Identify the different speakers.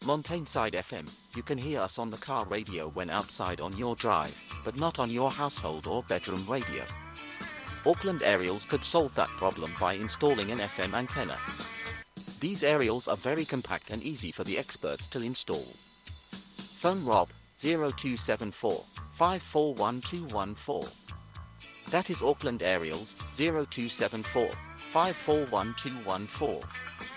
Speaker 1: Mountainside FM, you can hear us on the car radio when outside on your drive, but not on your household or bedroom radio. Auckland Aerials could solve that problem by installing an FM antenna. These aerials are very compact and easy for the experts to install. Phone Rob 0274 541 214. That is Auckland Aerials 0274 541 214.